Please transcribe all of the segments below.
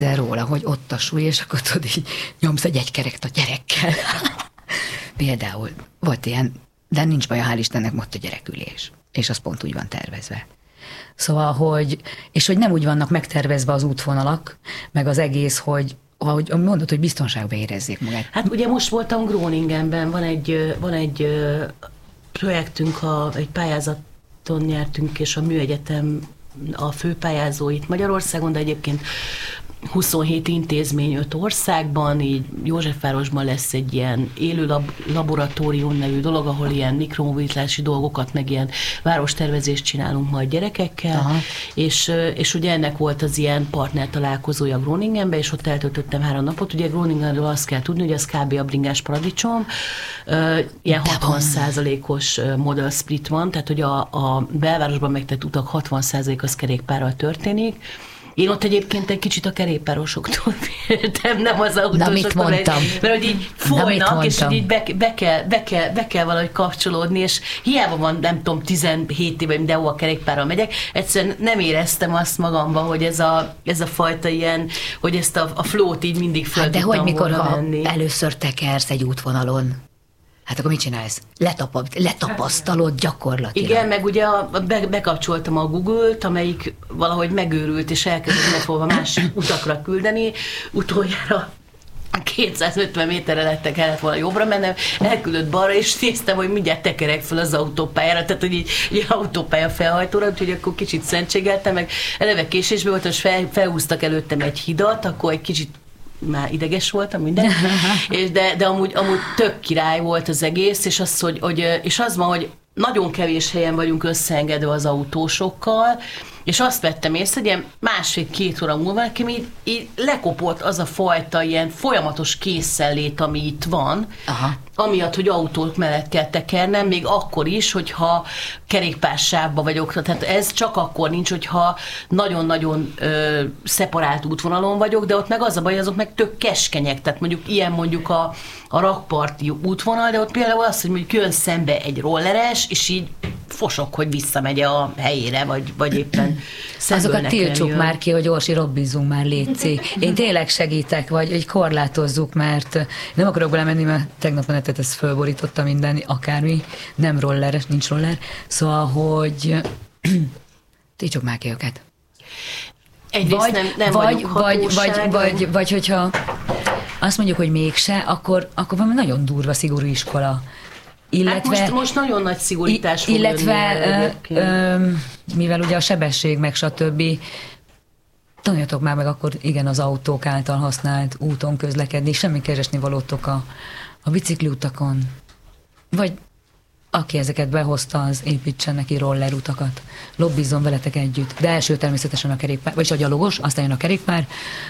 róla, hogy ott a súly, és akkor tudod, így nyomsz egy kerekt a gyerekkel. Például volt ilyen, de nincs baj, hál' Istennek ott a gyerekülés. És az pont úgy van tervezve. Szóval, hogy nem úgy vannak megtervezve az útvonalak, meg az egész, hogy ahogy mondod, hogy biztonságban érezzék magát. Hát ugye most voltam Groningenben, van egy projektünk, egy pályázaton nyertünk, és a Műegyetem a főpályázóit Magyarországon, de egyébként 27 intézmény 5 országban, így Józsefvárosban lesz egy ilyen élő laboratórium nevű dolog, ahol ilyen mikromobilitási dolgokat, meg ilyen várostervezést csinálunk majd gyerekekkel, és ugye ennek volt az ilyen partner találkozója Groningenben, és ott eltöltöttem 3 napot. Ugye Groningenről azt kell tudni, hogy az kb. A bringás paradicsom, ilyen 60%-os model split van, tehát hogy a belvárosban megtett utak 60% az kerékpárral történik. Én ott egyébként egy kicsit a kerékpárosoktól féltem, nem az autósoktól. Na, mit mondtam? Mert hogy így folynak, és így be kell valahogy kapcsolódni, és hiába van, nem tudom, 17 éve, de a kerékpárral megyek, egyszerűen nem éreztem azt magamban, hogy ez a fajta ilyen, hogy ezt a flow-t így mindig föl de tudtam hogy mikor, ha menni. először tekersz egy útvonalon, hát akkor mit csinálsz? Letapasztalod gyakorlatilag. Igen, meg ugye bekapcsoltam a Google-t, amelyik valahogy megőrült, és elkezdett megfogva más utakra küldeni. Utoljára 250 méterre kellett volna jobbra mennem, elküldött balra, és néztem, hogy mindjárt tekerek fel az autópályára, tehát hogy így autópálya felhajtóra, úgyhogy akkor kicsit szentségeltem, meg eleve késésben volt, és felhúztak előttem egy hidat, akkor egy kicsit már ideges voltam, minden. De amúgy tök király volt az egész, és és az van, hogy nagyon kevés helyen vagyunk összeengedve az autósokkal, és azt vettem észre, hogy ilyen 1,5-2 óra múlva nekem így lekopott az a fajta ilyen folyamatos készenlét, ami itt van, amiatt, hogy autók mellett kell tekernem, még akkor is, hogyha kerékpársávba vagyok. Tehát ez csak akkor nincs, hogyha nagyon-nagyon szeparált útvonalon vagyok, de ott meg az a baj, azok meg tök keskenyek. Tehát mondjuk a rakparti útvonal, de ott például az, hogy mondjuk jön szembe egy rolleres, és így fosok, hogy visszamegy a helyére, vagy éppen szemből azokat tiltsuk már ki, hogy Orsi, robbizzunk már, létszi. Én tényleg segítek, vagy korlátozzuk, mert nem akarok belemenni, mert tegnap a netet ezt fölborította minden, akármi, nem rolleres, nincs roller. Szóval, hogy tiltsuk már ki őket. Egyrészt nem vagy hogyha azt mondjuk, hogy mégse, akkor valami nagyon durva, szigorú iskola. Illetve, hát most nagyon nagy szigorítás fog illetve mivel ugye a sebesség meg stb. Tanuljatok már meg akkor igen az autók által használt úton közlekedni, semmi keresni valótok a bicikliutakon, vagy aki ezeket behozta, az építsen neki rollerutakat. Lobbizzon veletek együtt. De első természetesen a kerékpár, vagyis a gyalogos, aztán jön a kerékpár,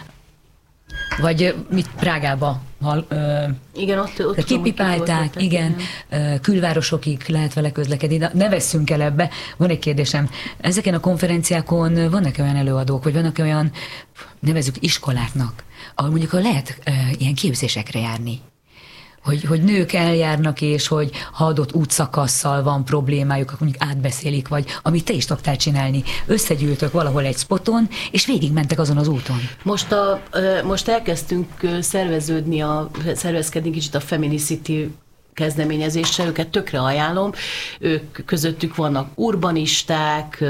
vagy mit Prágába igen, ott kipipálták, igen, külvárosokig lehet vele közlekedni, de ne vesszünk el ebbe. Van egy kérdésem, ezeken a konferenciákon vannak olyan előadók, vagy vannak olyan, nevezzük iskoláknak, ahol mondjuk lehet ilyen képzésekre járni? Hogy nők eljárnak, és hogy ha adott útszakasszal van problémájuk, akkor mondjuk átbeszélik, vagy amit te is szoktál csinálni. Összegyűltök valahol egy spoton, és végigmentek azon az úton. Most elkezdtünk szervezkedni kicsit a Feminicity kezdeményezéssel, őket tökre ajánlom. Ők közöttük vannak urbanisták,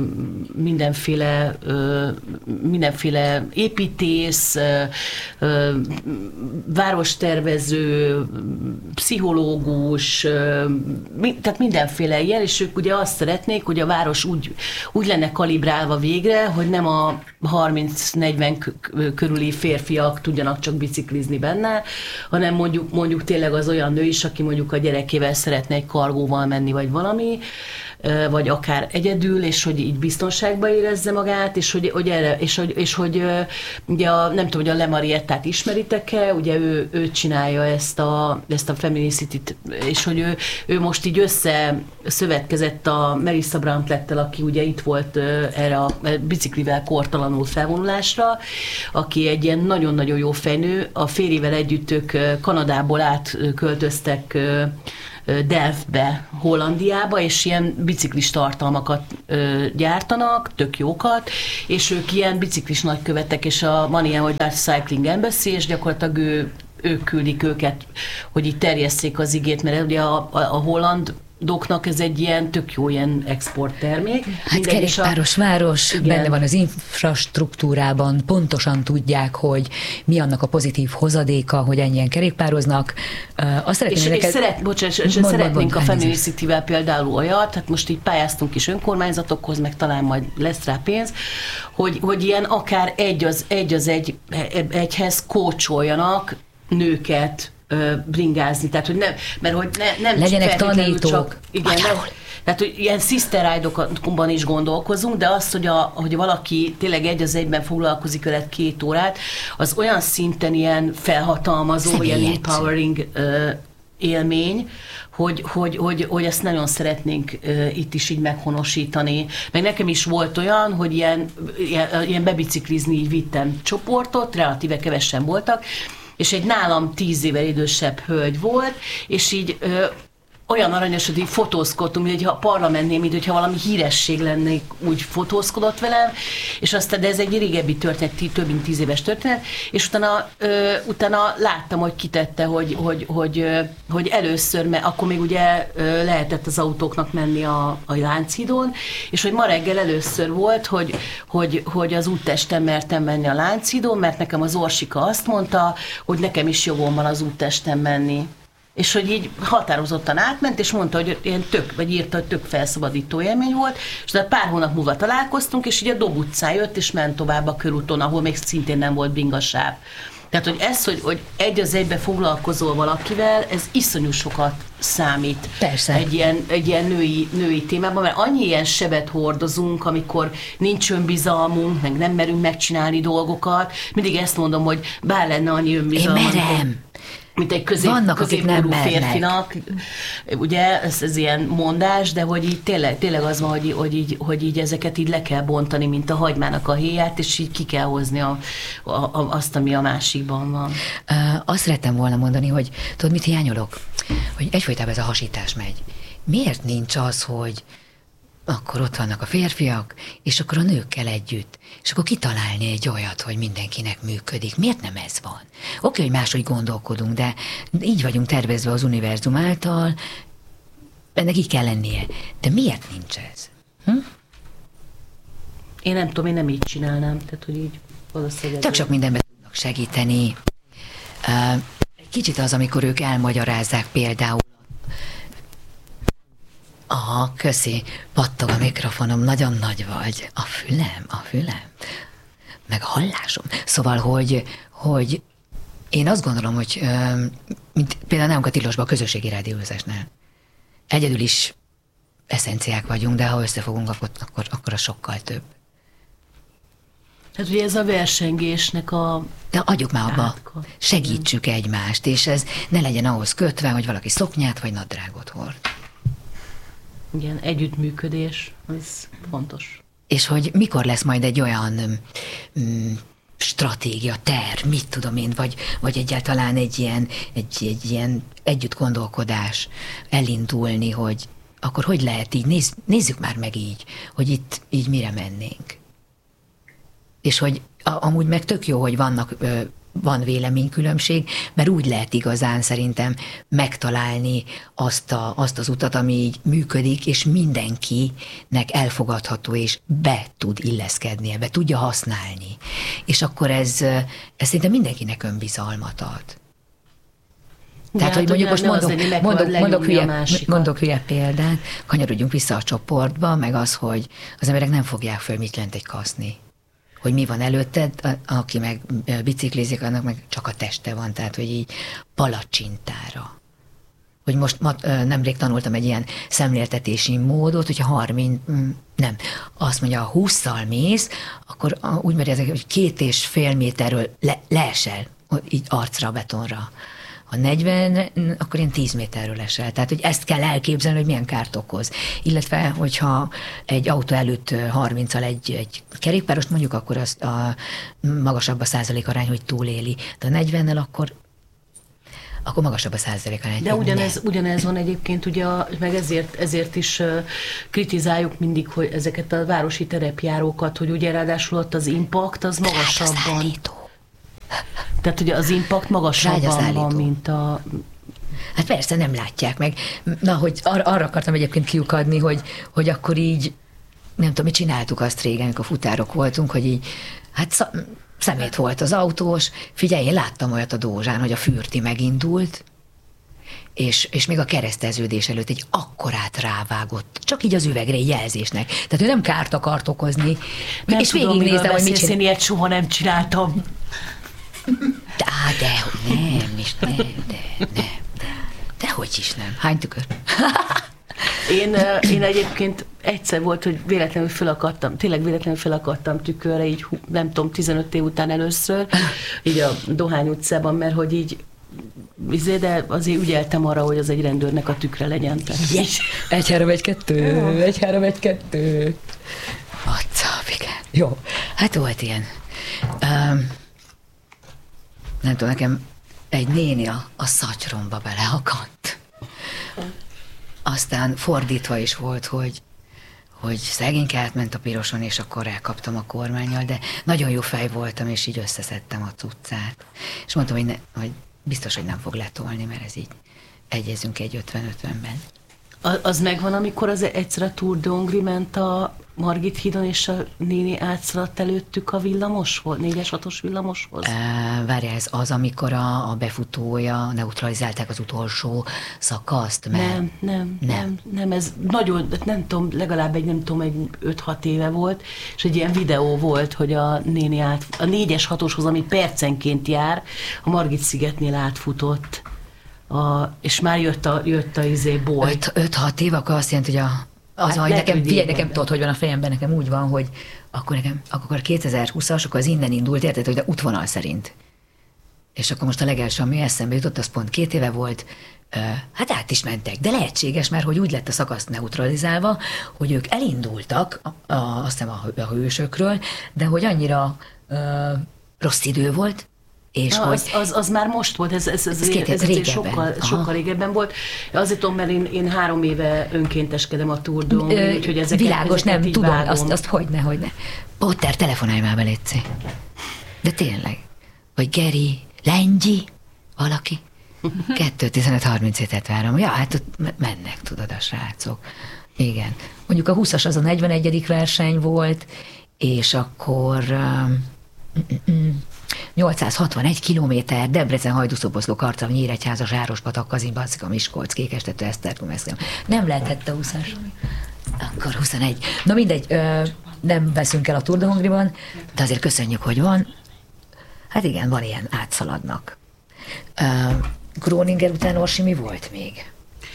mindenféle építész, várostervező, pszichológus, tehát mindenféle ilyen, és ők ugye azt szeretnék, hogy a város úgy lenne kalibrálva végre, hogy nem a 30-40 körüli férfiak tudjanak csak biciklizni benne, hanem mondjuk tényleg az olyan nő is, aki mondjuk a gyerekével szeretne egy kargóval menni, vagy valami, vagy akár egyedül, és hogy így biztonságban érezze magát, és hogy ugye nem tudom, hogy a Le Mariettát ismeritek-e, ugye ő csinálja ezt a Feminicity-t, és hogy ő most így összeszövetkezett a Melissa Brantlettel, aki ugye itt volt erre a biciklivel kortalanul felvonulásra, aki egy ilyen nagyon-nagyon jó fejnő, a férjével együtt ők Kanadából átköltöztek Delftbe, Hollandiába, és ilyen biciklis tartalmakat gyártanak, tök jókat, és ők ilyen biciklis nagykövetek, és van ilyen, hogy Dutch Cycling Embassy, és gyakorlatilag ők küldik őket, hogy így terjesszék az igét, mert ugye a hollandoknak ez egy ilyen tök jó ilyen exporttermék. Hát kerékpáros város, igen. Benne van az infrastruktúrában, pontosan tudják, hogy mi annak a pozitív hozadéka, hogy ennyien kerékpároznak. Azt szeretnénk a Feminicityvel például olyat, hát most így pályáztunk is önkormányzatokhoz, meg talán majd lesz rá pénz, hogy ilyen akár egyhez kócsoljanak nőket bringázni, tehát hogy nem legyenek tanítók. Csak, igen, tehát, hogy ilyen sister ride-okban is gondolkozunk, de az, hogy valaki tényleg egy az egyben foglalkozik veled 2 órát, az olyan szinten ilyen felhatalmazó, ilyen empowering élmény, hogy ezt nagyon szeretnénk itt is így meghonosítani. Meg nekem is volt olyan, hogy ilyen bebiciklizni így vittem csoportot, relatíve kevesen voltak, és egy nálam 10 évvel idősebb hölgy volt, és így olyan aranyos, hogy így fotózkodtunk, mintha a parlamentnél, mintha valami híresség lennék, úgy fotózkodott velem, és aztán, de ez egy régebbi történet, több mint 10 éves történet, és utána láttam, hogy kitette, hogy először, mert akkor még ugye lehetett az autóknak menni a Lánchídon, és hogy ma reggel először volt, hogy az úttesten mertem menni a Lánchídon, mert nekem az Orsika azt mondta, hogy nekem is jogom van az úttesten menni. És hogy így határozottan átment, és mondta, hogy ilyen írta, hogy tök felszabadító élmény volt, és de pár hónap múlva találkoztunk, és így a Dob utcán jött, és ment tovább a körúton, ahol még szintén nem volt bingasáv. Tehát, hogy ez, hogy egy az egybe foglalkozol valakivel, ez iszonyú sokat számít. Persze. Egy ilyen női témában, mert annyi ilyen sebet hordozunk, amikor nincs önbizalmunk, meg nem merünk megcsinálni dolgokat. Mindig ezt mondom, hogy bár lenne annyi önbizalmunk. Én merem. Mint egy középkorú férfinak, ugye, ez ilyen mondás, de hogy így tényleg az van, hogy így ezeket így le kell bontani, mint a hagymának a héját, és így ki kell hozni azt, ami a másikban van. Azt szerettem volna mondani, hogy tudod, mit hiányolok? Hogy egyfolytában ez a hasítás megy. Miért nincs az, hogy akkor ott vannak a férfiak, és akkor a nőkkel együtt, és akkor kitalálni egy olyat, hogy mindenkinek működik. Miért nem ez van? Oké, hogy máshogy gondolkodunk, de így vagyunk tervezve az univerzum által, ennek így kell lennie. De miért nincs ez? Én nem tudom, én nem így csinálnám, tehát hogy így valószínűleg... Tök sok mindenben tudnak segíteni. Kicsit az, amikor ők elmagyarázzák például. Aha, köszi, pattog a mikrofonom, nagyon nagy vagy. A fülem, meg a hallásom. Szóval, hogy én azt gondolom, hogy mint például nálunk a Tilosban a közösségi rádiózásnál egyedül is eszenciák vagyunk, de ha összefogunk, akkor az sokkal több. Hát ugye ez a versengésnek a... De adjuk már abba, segítsük egymást, és ez ne legyen ahhoz kötve, hogy valaki szoknyát vagy nadrágot hord. Igen, együttműködés, ez fontos. És hogy mikor lesz majd egy olyan stratégia, terv, mit tudom én, vagy egyáltalán egy ilyen együtt gondolkodás elindulni, hogy akkor hogy lehet így, nézzük már meg így, hogy itt így mire mennénk. És hogy amúgy meg tök jó, hogy van véleménykülönbség, mert úgy lehet igazán szerintem megtalálni azt az utat, ami így működik, és mindenkinek elfogadható, és be tud illeszkedni, be tudja használni. És akkor ez szerintem mindenkinek önbizalmat ad. Tehát, hogy mondjuk most mondok hülye példát, kanyarodjunk vissza a csoportba, meg az, hogy az emberek nem fogják föl, mit jelent egy kaszni. Hogy mi van előtted, aki meg biciklizik, annak meg csak a teste van, tehát hogy így palacsintára. Hogy most nemrég tanultam egy ilyen szemléltetési módot, hogyha azt mondja, ha 20-szal mész, akkor úgy mondják, hogy 2,5 méterről leesel, így arcra, a betonra. Ha 40, akkor ilyen 10 méterről esel. Tehát, hogy ezt kell elképzelni, hogy milyen kárt okoz. Illetve, hogyha egy autó előtt 30-al egy kerékpárost mondjuk, akkor az magasabb a százalék arány, hogy túléli. De a 40-nel akkor magasabb a 100% arány. De ugyanez van egyébként, ugye, meg ezért is kritizáljuk mindig, hogy ezeket a városi terepjárókat, hogy ugye ráadásul ott az impact az magasabban. Tehát ugye az impact magasabban van, mint a... Hát persze, nem látják meg. Na, hogy arra akartam egyébként kiukadni, hogy akkor így, nem tudom, mi csináltuk azt régen, amikor futárok voltunk, hogy így, hát szemét volt az autós. Figyelj, én láttam olyat a Dózsán, hogy a fürti megindult, és még a kereszteződés előtt egy akkorát rávágott, csak így az üvegre, egy jelzésnek. Tehát ő nem kárt akart okozni. Nem és tudom, végignéztem, hogy mit csinál. Én ilyet soha nem csináltam. Dehogy is nem. Hány tükör? Én egyébként egyszer volt, hogy tényleg véletlenül felakadtam tükörre, így nem tudom, 15 év után először, így a Dohány utcában, mert hogy így de azért ügyeltem arra, hogy az egy rendőrnek a tükre legyen. Yes. 1-3-1-2. Igen. Jó, hát volt ilyen. Nem tudom, nekem egy néni a szatyromba beleakadt. Aztán fordítva is volt, hogy szegényke átment a piroson, és akkor elkaptam a kormánnyal, de nagyon jó fej voltam, és így összeszedtem a cuccát. És mondtam, hogy biztos, hogy nem fog letolni, mert ez így egyezünk egy 50-50-ben. Az megvan, amikor egyszer a Tour de Hongrie ment a Margit hídon, és a néni átszaladt előttük a villamoshoz, 4-6-os villamoshoz? Várjál, ez az, amikor a befutója neutralizálták az utolsó szakaszt? Mert... Nem, ez nagyon, nem tudom, legalább egy 5-6 éve volt, és egy ilyen videó volt, hogy a néni a 4-6-oshoz, ami percenként jár, a Margit szigetnél átfutott. És már jött a boly. 5-6 év, akkor azt jelenti, hogy nekem tudod, hogy van a fejemben, nekem úgy van, hogy akkor 2020-as, akkor az innen indult, érted, hogy a útvonal szerint. És akkor most a legelső, ami eszembe jutott, az pont 2 éve volt, hát át is mentek, de lehetséges, mert hogy úgy lett a szakasz neutralizálva, hogy ők elindultak, azt hiszem a hősökről, de hogy annyira rossz idő volt, és az már most volt, ez sokkal régebben volt. Azért tudom, mert én 3 éve önkénteskedem a Tour de Hongrie, úgyhogy világos, nem tudom, azt hogyne. Potter, telefonálj már be, létszik. De tényleg. Vagy Geri, Lengyi, valaki. 2-15-37-et várom. Ja, hát ott mennek, tudod, a srácok. Igen. Mondjuk a 20-as az a 41. verseny volt, és akkor... 861 kilométer, Debrecen, Hajdúszoboszló, Karcav, Nyíregyháza, Zsárospatak, Kazimbacka, Miskolc, Kékestető, Esztergom, Esztergom. Nem lehetett a 20-as. Akkor 21. Na mindegy, nem veszünk el a Tour de Hongrie-ban, de azért köszönjük, hogy van. Hát igen, van ilyen, átszaladnak. Groninger után, Orsi, mi volt még?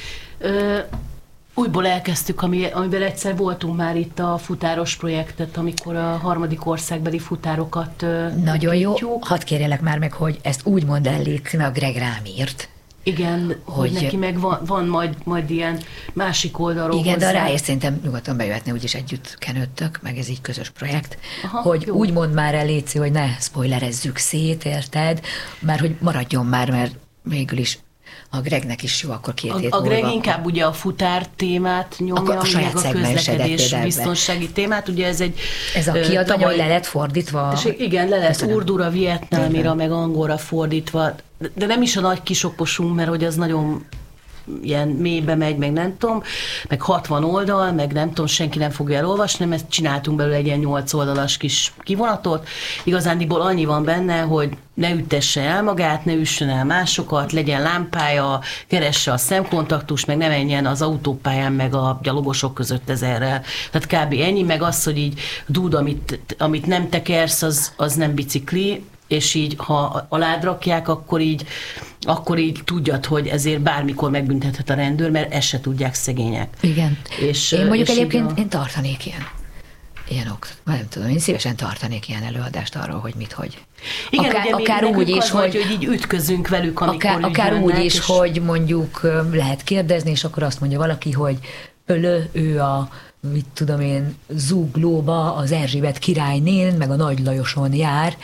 Újból elkezdtük, amivel egyszer voltunk már itt a futáros projektet, amikor a harmadik országbeli futárokat nagyon jó. Hadd kérjelek már meg, hogy ezt úgy mondd el, légy, mert a Greg rám írt. Igen, hogy neki meg van majd ilyen másik oldalról. Igen, hozzá. De ráérsz, szerintem nyugodtan bejöhetne, úgyis együtt kenődtök, meg ez így közös projekt. Aha, hogy jó. Úgy mondd már el, Léci, hogy ne spoilerezzük szét, érted? Mert hogy maradjon már, mert végül is a Gregnek is jó, akkor 2 hét múlva. A Greg múlva, inkább ugye a futár témát nyomja, a saját a közlekedés biztonsági témát. Ugye ez a kiadvány, hogy le lett fordítva. Igen, le lett urdura, vietnámira, meg angolra fordítva. De nem is a nagy kisoposunk, mert hogy az nagyon ilyen mélybe megy, meg nem tudom, meg 60 oldal, meg nem tudom, senki nem fogja elolvasni, mert csináltunk belőle egy ilyen 8 oldalas kis kivonatot. Igazándiból annyi van benne, hogy ne üttesse el magát, ne üssön el másokat, legyen lámpája, keresse a szemkontaktus, meg ne menjen az autópályán, meg a gyalogosok között ezerrel. Tehát kb. Ennyi, meg az, hogy így dúd, amit nem tekersz, az nem bicikli, és így, ha alád rakják, akkor így tudjad, hogy ezért bármikor megbüntethet a rendőr, mert ezt se tudják szegények. Igen. Én mondjuk egyébként én tartanék ilyen nem tudom, én szívesen tartanék ilyen előadást arról, hogy mit, hogy. Igen, akár úgy is, hogy így ütközünk velük, amikor akár úgy is, hogy mondjuk lehet kérdezni, és akkor azt mondja valaki, hogy ő a mit tudom én, Zuglóba az Erzsébet királynén, meg a Nagy Lajoson jár.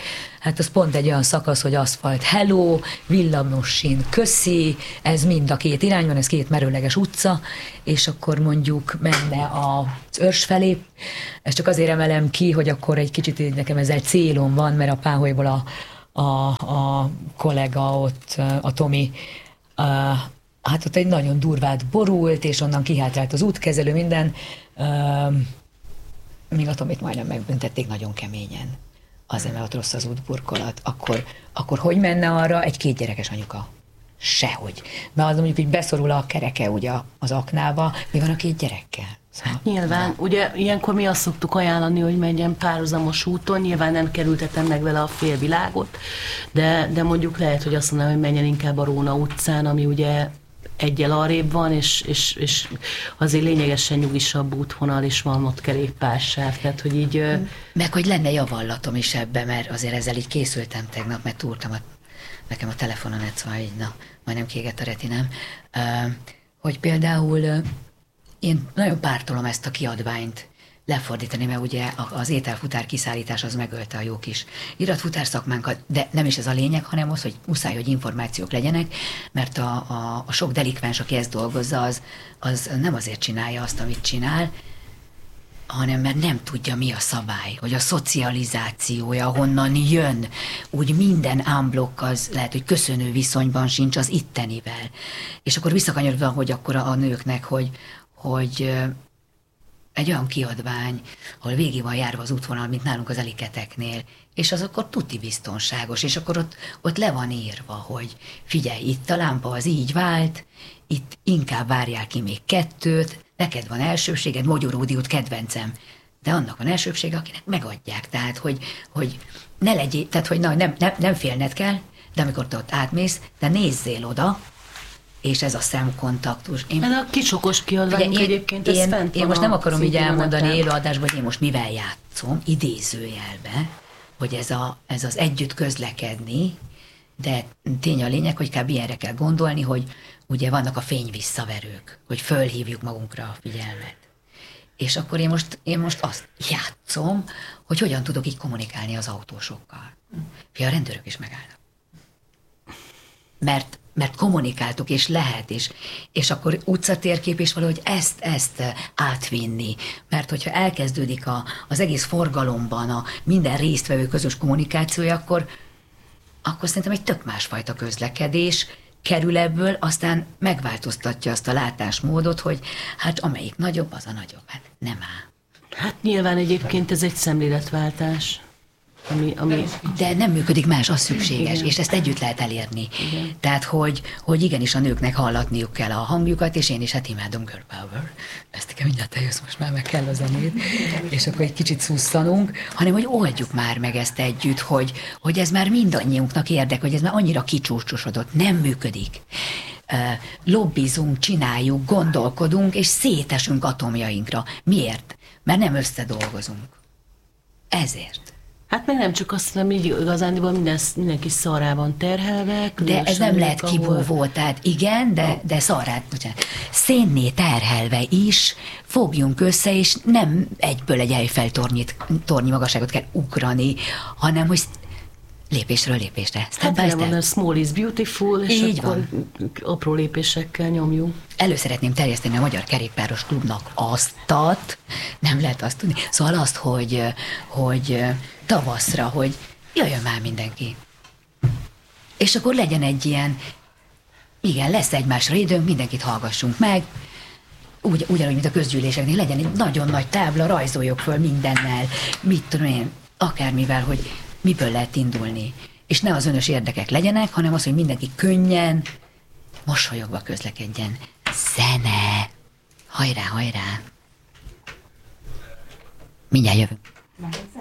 hát az pont egy olyan szakasz, hogy aszfalt hello, villamos sín köszi, ez mind a két irányban, ez két merőleges utca, és akkor mondjuk menne az Örs felé. Ezt csak azért emelem ki, hogy akkor egy kicsit nekem ezzel célom van, mert a Páholyból a kollega ott, a Tomi, hát ott egy nagyon durvát borult, és onnan kihátrált az útkezelő, minden. Még a Tomit majdnem megbüntették nagyon keményen. Azért, mert ott rossz az útburkolat. Akkor hogy menne arra egy 2 gyerekes anyuka? Sehogy. Mert az mondjuk így beszorul a kereke ugye az aknába, mi van a 2 gyerekkel? Szóval, hát nyilván, ugye ilyenkor mi azt szoktuk ajánlani, hogy menjen párhuzamos úton, nyilván nem kerültetem meg vele a félvilágot, de mondjuk lehet, hogy azt mondanám, hogy menjen inkább a Róna utcán, ami ugye egyel arrébb van, és azért lényegesen nyugisabb útvonal, és van ott kerékpársáv, tehát hogy így... Meg hogy lenne javallatom is ebbe, mert azért ezzel így készültem tegnap, mert túrtam nekem a telefonon, szóval így, majdnem kiégett a retinám, hogy például én nagyon pártolom ezt a kiadványt lefordítani, mert ugye az ételfutár kiszállítás az megölte a jó kis iratfutár szakmánkat, de nem is ez a lényeg, hanem az, hogy muszáj, hogy információk legyenek, mert a sok delikvens, aki ezt dolgozza, az nem azért csinálja azt, amit csinál, hanem mert nem tudja, mi a szabály, hogy a szocializációja, honnan jön, úgy minden ámblokk az lehet, hogy köszönő viszonyban sincs az ittenivel. És akkor visszakanyarodva, hogy akkor a nőknek, hogy egy olyan kiadvány, ahol végig van járva az útvonal, mint nálunk az eliketeknél, és az akkor tuti biztonságos, és akkor ott le van írva, hogy figyelj, itt a lámpa az így vált, itt inkább várjál ki még 2, neked van elsőbséged, Mogyoródi út kedvencem, de annak van elsőbsége, akinek megadják. Tehát, hogy ne legyél, tehát, hogy nem félned kell, de amikor te ott átmész, de nézzél oda, és ez a szemkontaktus. Ez a kicsokos kiadványunk egyébként, ez fent én most nem akarom így elmondani élőadásban, élőadásban, hogy én most mivel játszom, idézőjelbe, hogy ez az együtt közlekedni, de tény a lényeg, hogy kb. Ilyenre kell gondolni, hogy ugye vannak a fényvisszaverők, hogy fölhívjuk magunkra a figyelmet. És akkor én most azt játszom, hogy hogyan tudok így kommunikálni az autósokkal. A rendőrök is megállnak. Mert kommunikáltuk, és lehet is. És akkor utcatérkép is valahogy ezt átvinni. Mert hogyha elkezdődik az egész forgalomban a minden résztvevő közös kommunikációja, akkor szerintem egy tök másfajta közlekedés kerül ebből, aztán megváltoztatja azt a látásmódot, hogy hát amelyik nagyobb, az a nagyobb. Hát nem áll. Hát nyilván egyébként ez egy szemléletváltás. Ami... De nem működik más, az szükséges, igen. És ezt együtt lehet elérni. Igen. Tehát, hogy igenis a nőknek hallatniuk kell a hangjukat, és én is hát imádom Girl Power. Ezt nekem mindjárt eljössz, most már meg kell a zenét, és akkor egy kicsit szusszanunk, hanem hogy oldjuk már meg ezt együtt, hogy ez már mindannyiunknak érdek, hogy ez már annyira kicsúcsosodott, nem működik. Lobbizunk, csináljuk, gondolkodunk, és szétesünk atomjainkra. Miért? Mert nem összedolgozunk. Ezért. Hát meg nem csak azt, hanem így igazándiból mindenki szarrában terhelve. De ez nem lehet kibúvó, tehát igen, de szénné terhelve is fogjunk össze, és nem egyből egy Eiffel tornyi magasságot kell ugrani, hanem hogy lépésről lépésre. Hát nem van, a small is beautiful, és így akkor van. Apró lépésekkel nyomjunk. Elő szeretném terjeszteni a Magyar Kerékpáros Klubnak aztat, nem lehet azt tudni, szóval azt, hogy tavaszra, hogy jöjjön már mindenki. És akkor legyen egy ilyen, igen, lesz egymásra időnk, mindenkit hallgassunk meg, ugyanúgy, mint a közgyűléseknél, legyen egy nagyon nagy tábla, rajzoljuk föl mindennel, mit tudom én, akármivel, hogy miből lehet indulni. És ne az önös érdekek legyenek, hanem az, hogy mindenki könnyen, mosolyogva közlekedjen. Zene! Hajrá, hajrá! Mindjárt jövünk.